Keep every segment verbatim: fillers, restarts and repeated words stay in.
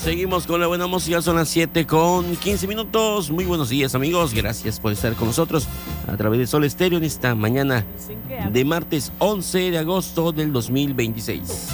Seguimos con la buena música, son las siete con quince minutos. Muy buenos días, amigos, gracias por estar con nosotros a través de Sol Estéreo en esta mañana de martes once de agosto del dos mil veintiséis.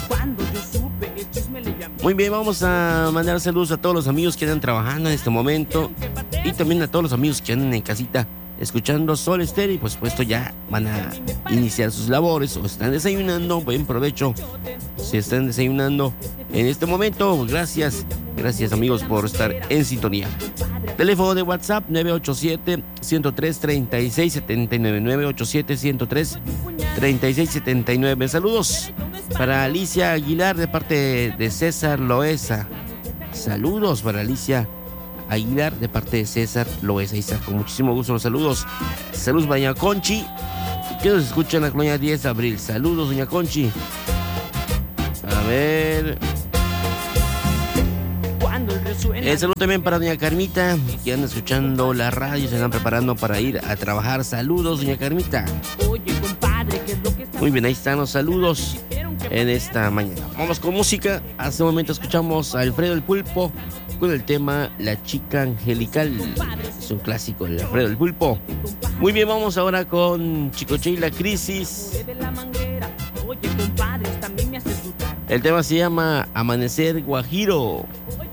Muy bien, vamos a mandar saludos a todos los amigos que andan trabajando en este momento y también a todos los amigos que andan en casita escuchando Sol Estéreo y por supuesto ya van a iniciar sus labores o están desayunando. Buen provecho si están desayunando en este momento. Gracias, gracias amigos por estar en sintonía. Teléfono de WhatsApp nueve ocho siete, uno cero tres, tres seis siete nueve, nueve ocho siete, uno cero tres, tres seis siete nueve. Saludos para Alicia Aguilar de parte de César Loesa. Saludos para Alicia Aguilar de parte de César Loesa. Isaac, con muchísimo gusto los saludos. Saludos doña Conchi, que nos escucha en la colonia diez de abril. Saludos doña Conchi. A ver. El saludo también para doña Carmita, que anda escuchando la radio, se están preparando para ir a trabajar. Saludos doña Carmita. Muy bien, ahí están los saludos en esta mañana. Vamos con música. Hace un momento escuchamos a Alfredo el Pulpo con el tema La Chica Angelical. Es un clásico de Alfredo el Pulpo. Muy bien, vamos ahora con Chicoche y la Crisis. El tema se llama Amanecer Guajiro.